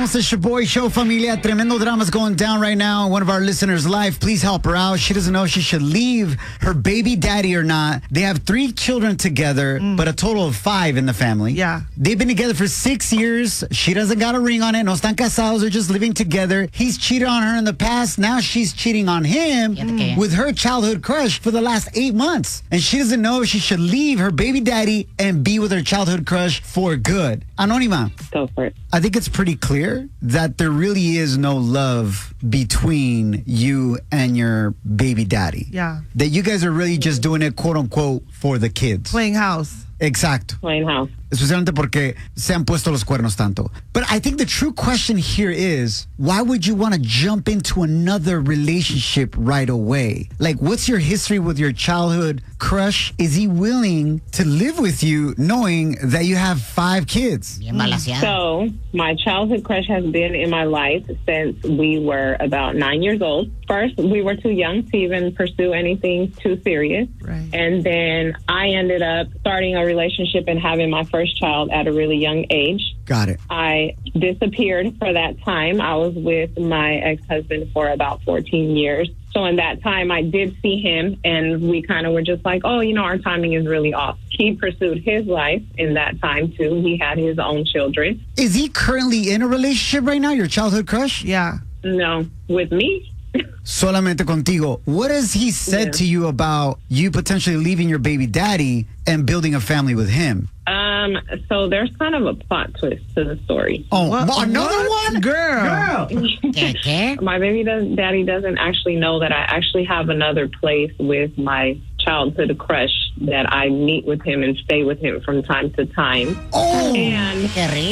Somos the Shaboy Show, familia. Tremendo drama's going down right now in one of our listeners' life. Please help her out. She doesn't know if she should leave her baby daddy or not. They have 3 children together, but a total of 5 in the family. Yeah. They've been together for 6 years. She doesn't got a ring on it. No están casados. They're just living together. He's cheated on her in the past. Now she's cheating on him with her childhood crush for the last 8 months. And she doesn't know if she should leave her baby daddy and be with her childhood crush for good. Anónima. Go for it. I think it's pretty clear that there really is no love between you and your baby daddy. Yeah. That you guys are really just doing it, quote unquote, for the kids. Playing house. Exacto. Plain house. Especialmente porque se han puesto los cuernos tanto. But I think the true question here is, why would you want to jump into another relationship right away? Like, what's your history with your childhood crush? Is he willing to live with you knowing that you have 5 kids? So, my childhood crush has been in my life since we were about 9 years old. First, we were too young to even pursue anything too serious. Right. And then I ended up starting a relationship and having my first child at a really young age. Got it. I disappeared for that time. I was with my ex-husband for about 14 years. So in that time, I did see him, and we kind of were just like, oh, our timing is really off. He pursued his life in that time, too. He had his own children. Is he currently in a relationship right now, your childhood crush? Yeah. No, with me. Solamente contigo. What has he said to you about you potentially leaving your baby daddy and building a family with him? So there's kind of a plot twist to the story. Oh, another one? Girl. My baby daddy doesn't actually know that I actually have another place with my childhood crush that I meet with him and stay with him from time to time. Oh, and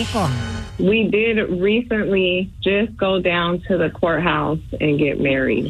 we did recently just go down to the courthouse and get married.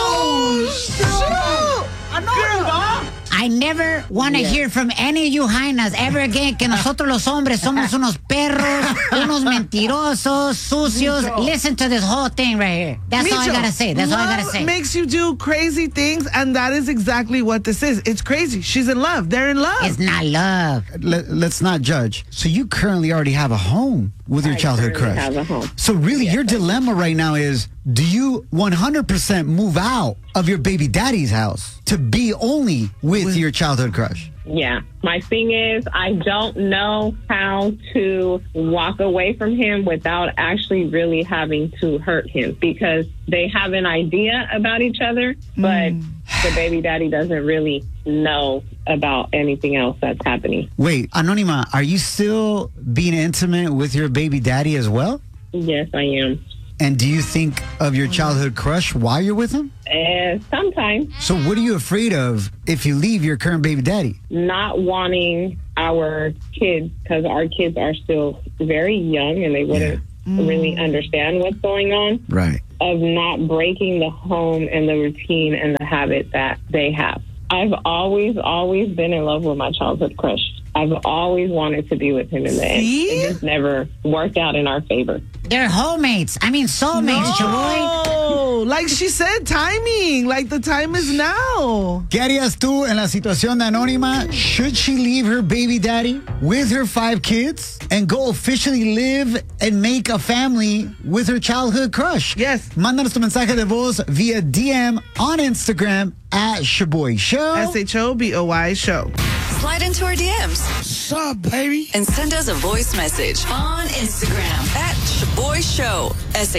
I never want to hear from any of you hyenas ever again que nosotros los hombres somos unos perros, unos mentirosos, sucios. Listen to this whole thing right here. That's all I gotta say. That's all I gotta say. Love makes you do crazy things, and that is exactly what this is. It's crazy. She's in love. They're in love. It's not love. let's not judge. So you currently already have a home with your childhood crush. I have a home. So really, your dilemma right now is, do you 100% move out of your baby daddy's house to be only with your childhood crush? Yeah. My thing is, I don't know how to walk away from him without actually really having to hurt him, because they have an idea about each other, but the baby daddy doesn't really know about anything else that's happening. Wait, Anónima, are you still being intimate with your baby daddy as well? Yes, I am. And do you think of your childhood crush while you're with him? Sometimes. So what are you afraid of if you leave your current baby daddy? Not wanting our kids, because our kids are still very young and they wouldn't really understand what's going on. Right. Of not breaking the home and the routine and the habit that they have. I've always been in love with my childhood crush. I've always wanted to be with him in the end. It just never worked out in our favor. They're homemates. I mean, soulmates, Chaboy. Oh, like she said, timing. Like the time is now. ¿Qué harías tú en la situación de Anónima? Should she leave her baby daddy with her 5 kids and go officially live and make a family with her childhood crush? Yes. Mándanos tu mensaje de voz via DM on Instagram at Shaboy Show. SHOBOY Show. Slide into our DMs. What's up, baby? And send us a voice message on Instagram at Shaboy Show.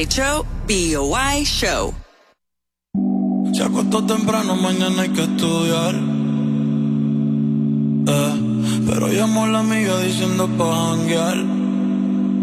SHOBOY Show. Se acostó temprano, mañana hay que estudiar. Pero llamó a la amiga diciendo pa' janguear.